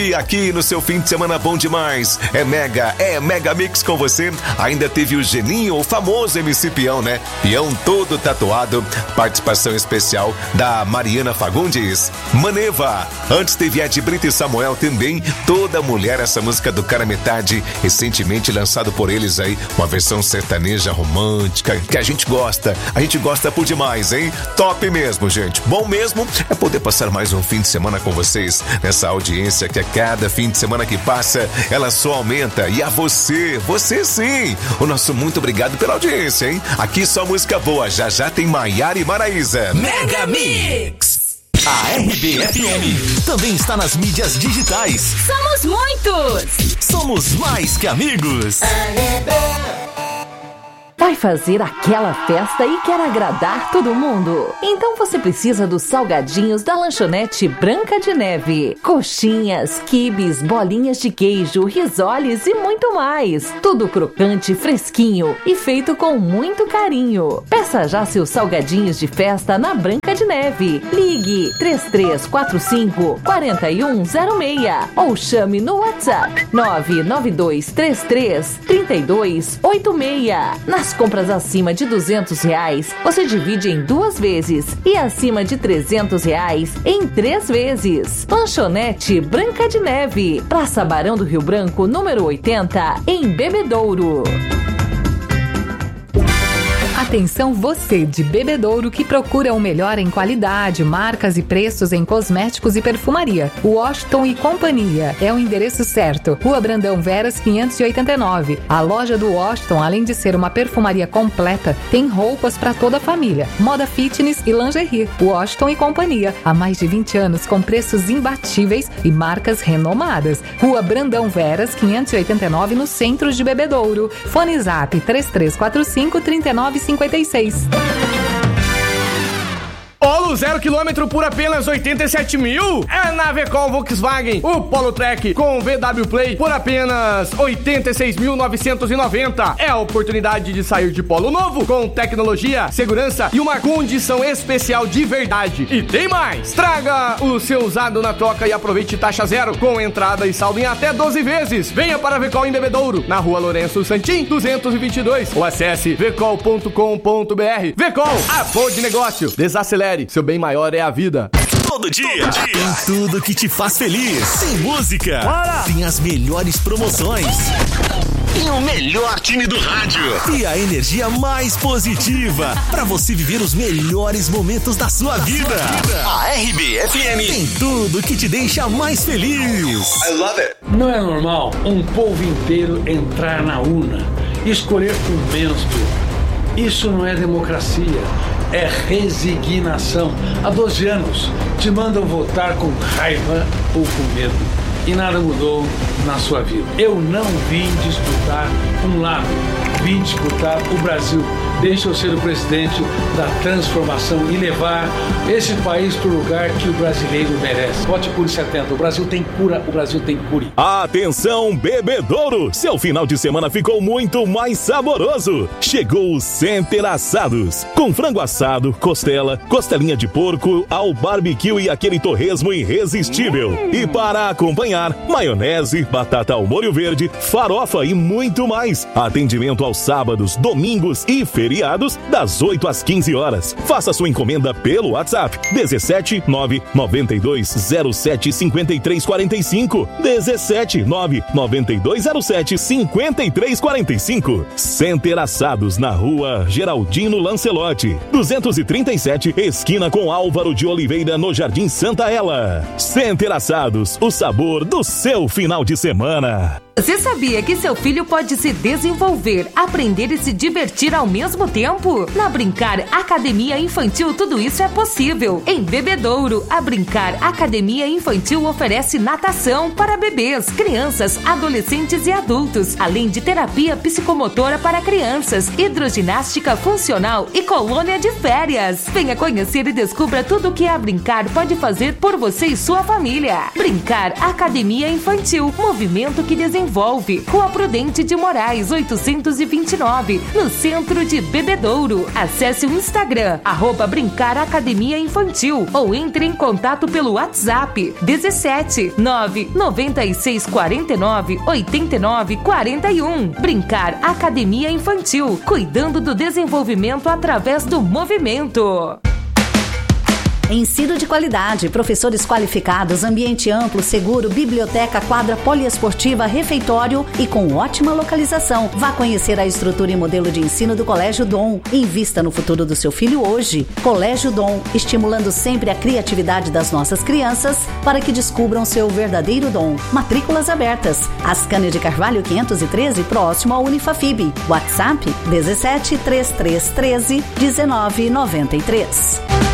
E aqui no seu fim de semana bom demais, é Mega Mix com você. Ainda teve o Geninho, o famoso MC Peão, né? Peão todo tatuado, participação especial da Mariana Fagundes. Maneva, antes teve Ed Brito e Samuel também, Toda Mulher, essa música do Cara Metade, recentemente lançado por eles aí, uma versão sertaneja romântica, que a gente gosta por demais, hein? Top mesmo, gente. Bom mesmo é poder passar mais um fim de semana com vocês, nessa audiência que é cada fim de semana que passa, ela só aumenta. E a você sim, o nosso muito obrigado pela audiência, hein? Aqui só música boa, já tem Maiara e Maraísa. Mega Mix! A RBFM também está nas mídias digitais. Somos muitos! Somos mais que amigos. Vai fazer aquela festa e quer agradar todo mundo? Então você precisa dos salgadinhos da lanchonete Branca de Neve. Coxinhas, quibes, bolinhas de queijo, risoles e muito mais. Tudo crocante, fresquinho e feito com muito carinho. Peça já seus salgadinhos de festa na Branca de Neve. Ligue 3345-4106 ou chame no WhatsApp 992333286. Nas compras acima de R$200, você divide em 2 vezes e acima de R$300 em 3 vezes. Lanchonete Branca de Neve, Praça Barão do Rio Branco, número 80, em Bebedouro. Atenção você de Bebedouro que procura o melhor em qualidade, marcas e preços em cosméticos e perfumaria. Washington e Companhia é o endereço certo. Rua Brandão Veras 589. A loja do Washington, além de ser uma perfumaria completa, tem roupas para toda a família, moda fitness e lingerie. Washington e Companhia, há mais de 20 anos com preços imbatíveis e marcas renomadas. Rua Brandão Veras 589 no centro de Bebedouro. Fone Zap 3345-3956. Polo 0 km por apenas 87 mil? É na Vecol Volkswagen. O Polo Track com VW Play por apenas 86.990. É a oportunidade de sair de Polo novo com tecnologia, segurança e uma condição especial de verdade. E tem mais! Traga o seu usado na troca e aproveite taxa zero com entrada e saldo em até 12 vezes. Venha para a Vecol em Bebedouro, na Rua Lourenço Santim, 222. Ou acesse vecol.com.br. Vecol, apoio de negócio. Desacelere. Seu bem maior é a vida. Todo dia. Tem tudo que te faz feliz. Tem música. Bora. Tem as melhores promoções. Tem o melhor time do rádio. E a energia mais positiva para você viver os melhores momentos da sua vida. A RBFM tem tudo que te deixa mais feliz. I love it. Não é normal um povo inteiro entrar na urna e escolher com menos povo. Isso não é democracia. É resignação. Há 12 anos te mandam votar com raiva ou com medo. E nada mudou na sua vida. Eu não vim disputar um lado, vim disputar o Brasil. Deixa eu ser o presidente da transformação e levar esse país para o lugar que o brasileiro merece. Vote Cure 70. O Brasil tem cura, o Brasil tem cure. Atenção, Bebedouro! Seu final de semana ficou muito mais saboroso. Chegou o Center Assados. Com frango assado, costela, costelinha de porco, ao barbecue e aquele torresmo irresistível. E para acompanhar, maionese, batata ao molho verde, farofa e muito mais. Atendimento aos sábados, domingos e feriados das 8 às 15 horas. Faça sua encomenda pelo WhatsApp 17 99207 5345 17 99207 5345. Center Assados na Rua Geraldino Lancelotti 237, esquina com Álvaro de Oliveira, no Jardim Santa Ela. Center Assados, o sabor do seu final de semana. Você sabia que seu filho pode se desenvolver, aprender e se divertir ao mesmo tempo? Na Brincar Academia Infantil, tudo isso é possível. Em Bebedouro, a Brincar Academia Infantil oferece natação para bebês, crianças, adolescentes e adultos, além de terapia psicomotora para crianças, hidroginástica funcional e colônia de férias. Venha conhecer e descubra tudo o que a Brincar pode fazer por você e sua família. Brincar Academia Infantil, movimento que desenvolve desenvolve. Rua Prudente de Moraes, 829, no centro de Bebedouro. Acesse o Instagram, @Brincar Academia Infantil, ou entre em contato pelo WhatsApp 17 996 49 89 41. Brincar Academia Infantil, cuidando do desenvolvimento através do movimento. Ensino de qualidade, professores qualificados, ambiente amplo, seguro, biblioteca, quadra poliesportiva, refeitório e com ótima localização. Vá conhecer a estrutura e modelo de ensino do Colégio Dom. Invista no futuro do seu filho hoje. Colégio Dom, estimulando sempre a criatividade das nossas crianças para que descubram seu verdadeiro dom. Matrículas abertas. Ascânio de Carvalho 513, próximo ao Unifafib. WhatsApp 17 3313 1993.